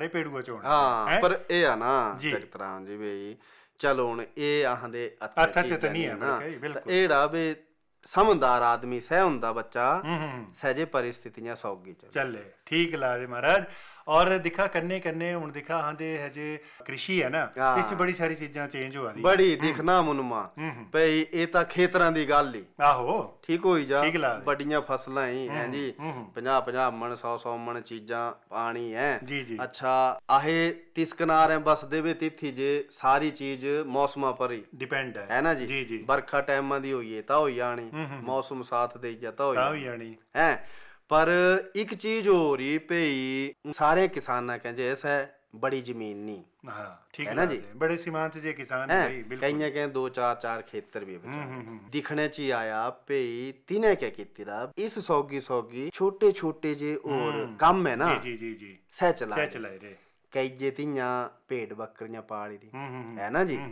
ਸਾਰੇ ਪੇੜੂਆ ਚ ਹੋਣਾ। ਹਾਂ ਪਰ ਇਹ ਆ ਨਾ ਜਗਤ ਰਾਮ ਜੀ ਵੀ ਚਲੋ ਹੁਣ ਇਹ ਆਹਾਂ ਦੇ ਹੱਥਾਂ ਚ ਤਾਂ ਨਹੀਂ ਹੈ ਨਾ, ਬਿਲਕੁਲ ਇਹ ਜਿਹੜਾ ਵੀ ਸਮਝਦਾਰ ਆਦਮੀ ਸਹਿ ਹੁੰਦਾ ਬੱਚਾ ਸਹਿਜੇ परिस्थितियां सौगी चले ठीक ला दे महाराज। और दिखा कन्ने कन्ने हुण दिखा आंदे हजे कृषि है ना, इस च बड़ी सारी चीजां चेंज होआ दी बड़ी दिखना मुनमा भई ਇਹ ਤਾਂ ਖੇਤਰਾਂ ਦੀ ਗੱਲ ਹੀ ਆਹੋ ਠੀਕ ਹੋਈ ਜਾ ਬੜੀਆਂ ਫਸਲਾਂ ਹੀ ਹੈ ਜੀ 50-50 ਮਣ 100-100 ਮਣ ਚੀਜ਼ਾਂ ਪਾਣੀ ਹੈ ਜੀ ਜੀ। ਅੱਛਾ ਆਹੇ ਤਿਸ ਕਿਨਾਰੇ ਬਸਦੇ ਵੇ ਤਿੱਥੀ ਜੇ ਸਾਰੀ ਚੀਜ਼ ਮੌਸਮਾਂ ਪਰ ਹੀ ਡਿਪੈਂਡ ਹੈ ਨਾ ਜੀ ਜੀ। ਬਰਖਾ ਟਾਈਮਾਂ ਦੀ ਹੋਈਏ ਤਾਂ ਹੋਈ ਜਾਣੀ, ਮੌਸਮ ਸਾਥ ਦੇ ਜਾ ਤਾਂ ਹੋਈ ਜਾਣੀ ਹੈ। ਪਰ ਇੱਕ ਚੀਜ਼ ਹੋ ਰਹੀ ਭਈ ਸਾਰੇ ਕਿਸਾਨਾਂ ਕਹਿੰਦੇ ਐਸਾ बड़ी जमीन नहीं ठीक है ना जी, बड़े सीमांत जे किसान है कईयां कह 2-4 खेतर भी दिखने च आया भई तिने क्या कीती दा इस सौगी छोटे छोटे जे और कम है ना जी जी जी सह चलाए रे कई जे तियां भेड़ बकरियां पाली दी है ना जी।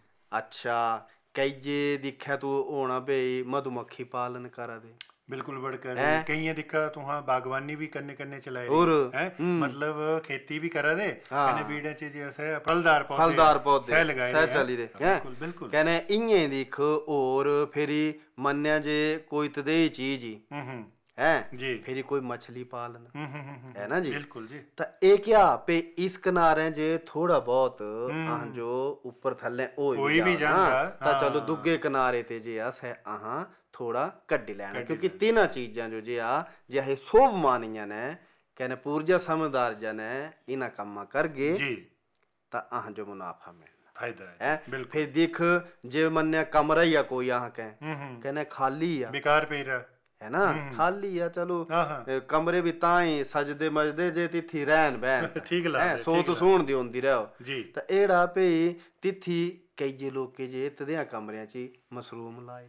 अच्छा कई जे दिखा तू होना भई मधुमक्खी पालन करा दे बिल्कुल बढ़कर कई दिखा तू हाँ बागवानी भी करने करने चलाए है मतलब खेती भी करा दे कने बीड़े च जैसे फलदार पौधे सह लगाए सह चली दे बिल्कुल बिल्कुल कने इन्ने दिख और फिर मन्या जे कोई तदे चीज ही है जी फिर कोई मछली पालन है ना जी बिल्कुल जी। तो ये क्या पे इस किनारे जे थोड़ा बहुत जो ऊपर थल्ले कोई भी जाएगा तो चलो दुगे किनारे ते जे अस आहां थोड़ा कड्डी लैना क्योंकि तीना चीजां जो जे जे है शोभ मानियां ने कहने पूर्जा समझदार जने इना कम्मा कर गए जी ता आहां जो मुनाफा मिलना फायदा है। फिर दिख जे मन्ने कमरा या कोई आहां कहने खाली है बेकार पे रहा है ना खाली है चलो कमरे भी ताई सजदे मजदे जे तिथी रहन बहन ठीक है सो तो सुन दी होंदी रहो जी। तो एड़ा भई तिथी कई जे लोग जे तदेया कमरियां च मशरूम लाए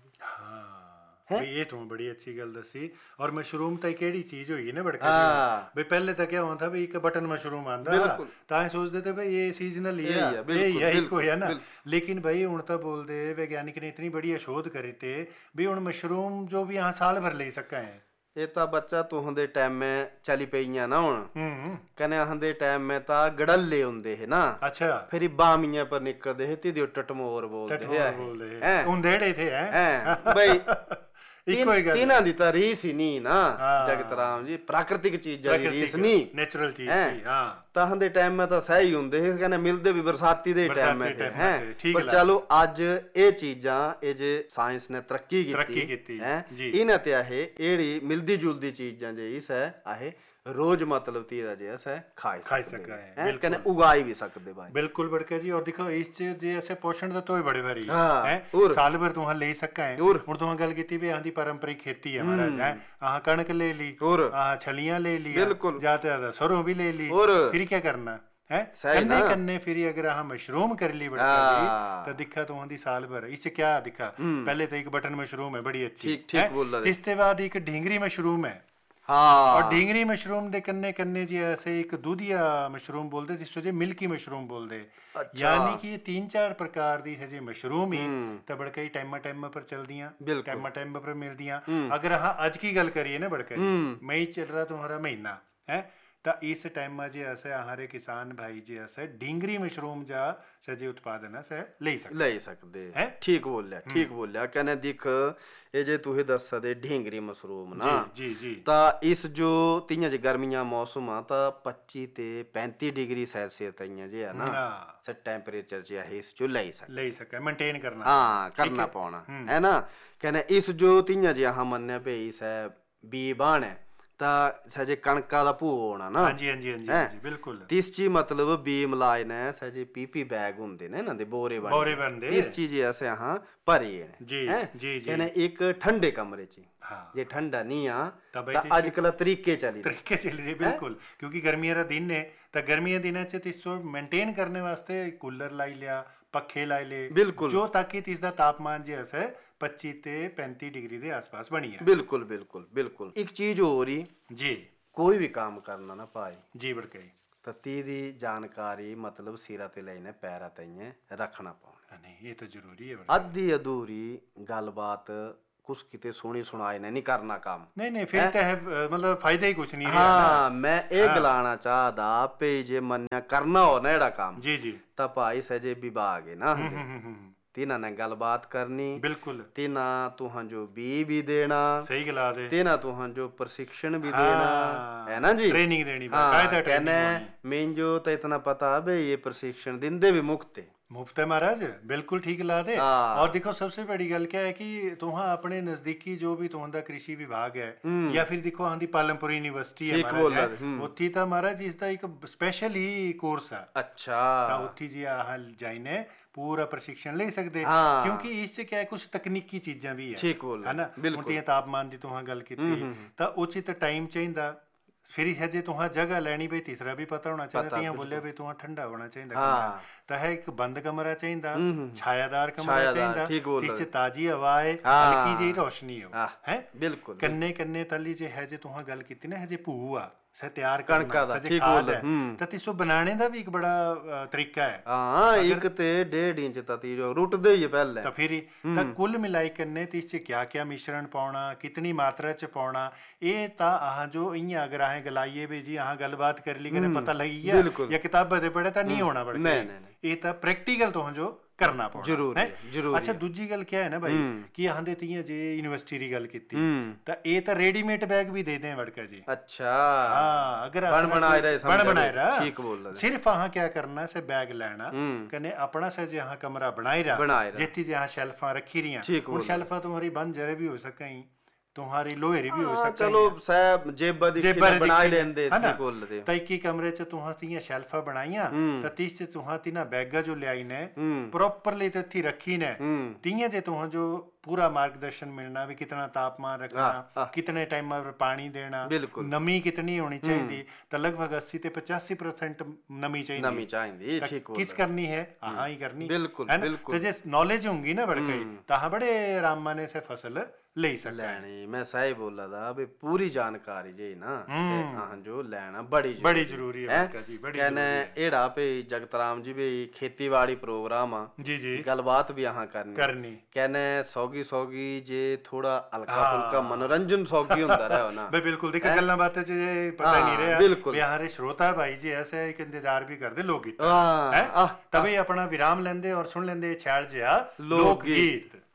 है ये तो बड़ी अच्छी गल दसी। और मशरूम तो केड़ी चीज होगी ना बड़का भाई पहले तो क्या होता भाई एक बटन मशरूम आंदा तां सोचते थे भाई ये सीजनल ही है कोई है ना, लेकिन भाई हुण तो बोलदे वैज्ञानिक ने इतनी बड़ी शोध करी थे भी हुण मशरूम जो भी यहाँ साल भर ले सका है ਇਹ ਤਾਂ ਬੱਚਾ ਤੁਹਾਂ ਦੇ ਟਾਈਮ ਮੈਂ ਚਲੀ ਪਈਆਂ ਨਾ ਹੁਣ ਕਹਿੰਦੇ ਆਹਾਂ ਦੇ ਟਾਈਮ ਮੈਂ ਤਾਂ ਗੜੱਲੇ ਹੁੰਦੇ ਹੈ ਨਾ ਅੱਛਾ ਫਿਰ ਬਾਮੀਆਂ ਪਰ ਨਿਕਲਦੇ ਹੈ ਤੇ ਟਟਮੋਰ ਬੋਲਦੇ ਹੈ ਹੁੰਦੇੜੇ ਥੇ ਹੈ ਬਈ ਤਿੰਨਾਂ ਦੀ ਤਾਂ ਰੀਸ ਹੀ ਨਹੀਂ ਨਾ ਜਗਤ ਰਾਮ ਜੀ ਪ੍ਰਾਕ੍ਰਿਤਿਕ ਚੀਜ਼ਾਂ ਦੀ ਰੀਸ ਨਹੀਂ ਨੈਚੁਰਲ ਚੀਜ਼ ਸੀ ਹਾਂ ਤਾਂ ਦੇ ਟਾਈਮ ਮੈਂ ਤਾਂ ਸਹੀ ਹੁੰਦੇ ਸੀ ਕਹਿੰਦੇ ਮਿਲਦੇ ਵੀ ਬਰਸਾਤੀ ਦੇ ਟਾਈਮ ਮੈਂ ਹੈ ਪਰ ਚਲੋ ਅੱਜ ਇਹ ਚੀਜ਼ਾਂ ਇਹ ਜੇ ਸਾਇੰਸ ਨੇ ਤਰੱਕੀ ਕੀਤੀ ਹੈ ਇਹਨਾਂ ਤੇ ਆਹੇ ਇਹੜੀ ਮਿਲਦੀ ਜੁਲਦੀ ਚੀਜ਼ਾਂ ਜੇ ਇਸ ਹੈ ਆਹੇ रोज मतलब तीरा जे है खाई सका है कहने उगाई भी सकते भाई बिल्कुल बड़का जी। और देखो इस जे ऐसे पोषण दा तो बड़े भारी है साल भर तुहां ले सका है हुण तुहां गल कीती भी आंदी पारंपरिक खेती है महाराज है आह कणक ले ली आह छलियां ले ली ज्यादा ज्यादा सरों भी ले ली फिर क्या करना है कन्ने कन्ने फिर अगर आह मशरूम कर ली बड़का जी तो दिखा तुहां दी साल भर इस क्या दिखा पहले तो एक बटन मशरूम है बड़ी अच्छी है इसके बाद एक ढींगरी मशरूम है और ढींगरी मशरूम दे कन्ने कन्ने जी ऐसे एक दूधिया मशरूम बोलते जिसको जी मिल्की मशरूम बोलते यानी कि 3-4 प्रकार दी है जी मशरूम ही तो बड़का ही टाइम पर चल दियां टाइम पर मिल दियां। अगर हाँ आज की गल करिए ना बड़का मई चल रहा तुम्हारा महीना है तो इस टाइम में जे ऐसे हमारे किसान भाई जे ऐसे ढींगरी मशरूम जा सजे उत्पादन है ले सकते हैं ठीक बोलिया कहने दिख ये जे तुहे दस दे ढींगरी मशरूम ना जी ता इस जो तियां जे गर्मियां मौसम आ ता 25 ते 35 डिग्री सेल्सियस तइयां जे है ना से टेंपरेचर जे है इस जो ले सके मेंटेन करना हां करना पौना है ना कहने इस जो तियां जे हां मन्ने पे इस है बी बाण है ता सजे कणका दा भू होना ना जी बिल्कुल तिस ची मतलब बी मिलाए ने सजे पीपी बैग हुंदे ने ना दे बोरे बनदे इस चीज ऐसे हां भरी है जी कहने एक ठंडे कमरे ची ये ठंडा नहीं आ ता आजकल तरीके चली रहे बिल्कुल क्योंकि गर्मियां दा दिन है ता गर्मियां दिनां च तिसो मेंटेन करने वास्ते कूलर लाई लिया पखे लाई ले बिल्कुल जो ताकि तिसदा तापमान जे है 25 ते 35 डिग्री के आसपास बनी है बिल्कुल एक चीज हो रही जी कोई भी काम करना ना पाए जी बड़कई तती दी जानकारी मतलब सिरा ते लेने पैरा तइए रखना पाउना नहीं ये तो जरूरी है अद्धी अधूरी गलबात कुछ किते सुनी सुनाई नहीं करना काम नहीं फिर तो है मतलब फायदा ही कुछ नहीं हाँ मैं एक गलाना चाहदा पे जे मन्या करना हो ना एड़ा काम जी जी ता भाई सजे विभाग है ना तिना ने गलबात करनी बिल्कुल तिना तुहां जो भी देना सही गला दे तिना तुहां जो प्रशिक्षण भी देना है ना जी ट्रेनिंग देनी कायदा कहने मेन जो तो इतना पता बे ये प्रशिक्षण दिंदे भी मुफ्त है मुफ्त है महाराज बिल्कुल ठीक ला दे और देखो सबसे बड़ी गल क्या है कि तुहां अपने नजदीकी जो भी तुहां दा कृषि विभाग है या फिर देखो हां दी पालमपुर यूनिवर्सिटी है महाराज उत्थी ता महाराज इसदा एक स्पेशल ही कोर्स है अच्छा ता उत्थी जी आह जाइने पूरा प्रशिक्षण ले सकते क्योंकि इससे क्या है कुछ तकनीकी चीजां भी है ठीक बोल है ना बिल्कुल तापमान दी तुहां गल कीती ता उचित टाइम चाहिदा फिर हजे तुहां जगह लेनी भाई तीसरा भी पता होना चाहिए तियां बोलिया भाई तुहां ठंडा होना चाहिए ता है एक बंद कमरा चाहिए छायादार कमरा चाहिए जिससे ताजी हवा है हल्की जी रोशनी हो है बिल्कुल कन्ने कन्ने तली जे है जे तुहां गल कीती ना हजे भूआ से तैयार कणका दा ठीक बोल ता तिसो बनाने दा भी एक बड़ा तरीका है हां एक ते 1.5 इंच तती जो रुट दे ही पहले ता फिर ता कुल मिलाई करने तिस च क्या मिश्रण पाउना कितनी मात्रा च पाउना ए ता आह जो इयां अगर आह गलाइए भी जी आह गलबात कर ली कने पता लगी गया या किताब दे पढ़े ता नहीं होना पड़े नहीं ए ता प्रैक्टिकल तो जो करना पड़ना जरूर है जरूर अच्छा दूजी गल क्या है ना भाई कि यहाँ दे तियां जे यूनिवर्सिटी री गल कीती ता ए ता रेडीमेड बैग भी दे दें वड़का जी अच्छा हां अगर बन बनाए रहा ठीक बोल रहा सिर्फ आहां क्या करना से बैग लेना कने अपना से जे हां कमरा बनाई रहा जेती जे हां शेल्फां रखी रियां उन शेल्फां तुम्हारी बंद जरे भी हो सकई तुम्हारी लोहेरी भी हो सकता चलो साहब जेब दी बना लेंदे ठीक बोल दे तई की कमरे च तुहां तियां शेल्फा बनाईया त तीस च तुहां तिना बैगा जो ले आई ने प्रॉपरली ते थी रखी ने तियां जे तुहां जो पूरा मार्गदर्शन मिलना भी कितना तापमान रखना कितने टाइम पर पानी देना नमी कितनी होनी चाहिए तो लगभग 80 से 85% नमी चाहिए ठीक किस करनी है आहा ही करनी बिल्कुल बिल्कुल तो जे नॉलेज होंगी ना बड़कई ताहा बड़े आराम माने से फसल ले सकते लेनी मैं सही बोला था बे पूरी जानकारी जे ना आह जो लेना बड़ी जरूरी है जी बड़ी कहने एड़ा पे जगतराम जी भी खेतीबाड़ी प्रोग्राम जी जी गलबात भी आहा करनी कहने सौगी जे थोड़ा हल्का फुल्का मनोरंजन सौगी हुंदा रहे ना बे बिल्कुल देख गल्ला बातें जे पता नहीं रहा बिल्कुल यहाँ रे श्रोता भाई जी ऐसे एक इंतजार भी करदे लोकगीत है तभी अपना विराम लेंदे और सुन लेंदे छेड़ जिया लोकगीत।